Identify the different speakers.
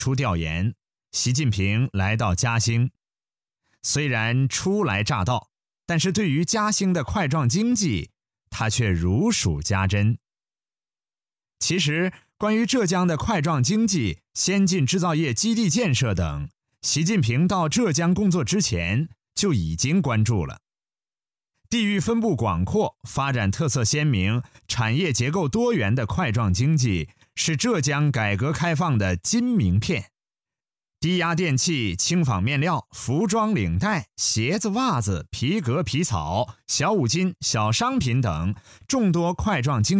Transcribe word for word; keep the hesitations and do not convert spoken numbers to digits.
Speaker 1: 出调研，习近平来到嘉兴。虽然初来乍到，但是对于嘉兴的块状经济，他却如数家珍。其实，关于浙江的块状经济、先进制造业基地建设等，习近平到浙江工作之前就已经关注了。地域分布广阔、发展特色鲜明、产业结构多元的块状经济是浙江改革开放的金名片。低压电器、轻纺面料、服装领带、鞋子袜子、皮革皮草、小五金、小商品等众多块状经济